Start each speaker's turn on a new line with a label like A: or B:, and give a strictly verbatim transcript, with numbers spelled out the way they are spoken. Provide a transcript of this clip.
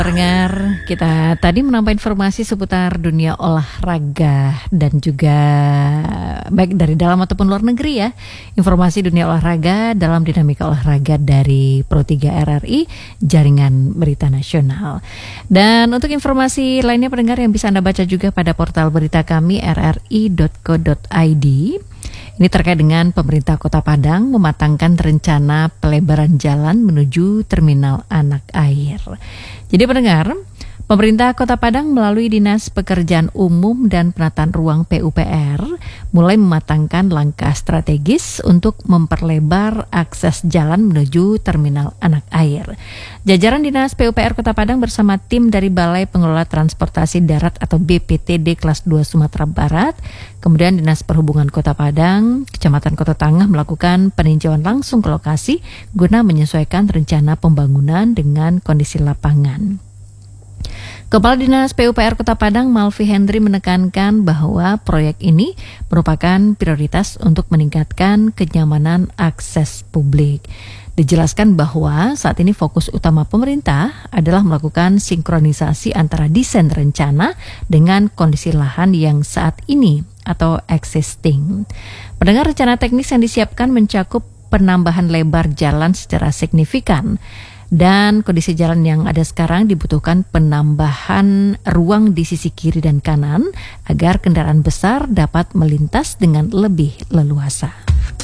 A: Pendengar, kita tadi menambah informasi seputar dunia olahraga dan juga baik dari dalam ataupun luar negeri ya. Informasi dunia olahraga dalam dinamika olahraga dari Pro tiga R R I, Jaringan Berita Nasional. Dan untuk informasi lainnya pendengar yang bisa Anda baca juga pada portal berita kami r r i dot co dot i d. Ini terkait dengan pemerintah Kota Padang mematangkan rencana pelebaran jalan menuju Terminal Anak Air. Jadi pendengar, pemerintah Kota Padang melalui Dinas Pekerjaan Umum dan Penataan Ruang P U P R mulai mematangkan langkah strategis untuk memperlebar akses jalan menuju Terminal Anak Air. Jajaran Dinas P U P R Kota Padang bersama tim dari Balai Pengelola Transportasi Darat atau B P T D Kelas dua Sumatera Barat, kemudian Dinas Perhubungan Kota Padang, Kecamatan Kota Tangah melakukan peninjauan langsung ke lokasi guna menyesuaikan rencana pembangunan dengan kondisi lapangan. Kepala Dinas P U P R Kota Padang Malvi Hendri menekankan bahwa proyek ini merupakan prioritas untuk meningkatkan kenyamanan akses publik. Dijelaskan bahwa saat ini fokus utama pemerintah adalah melakukan sinkronisasi antara desain rencana dengan kondisi lahan yang saat ini atau existing. Pendengar, rencana teknis yang disiapkan mencakup penambahan lebar jalan secara signifikan. Dan kondisi jalan yang ada sekarang dibutuhkan penambahan ruang di sisi kiri dan kanan agar kendaraan besar dapat melintas dengan lebih leluasa.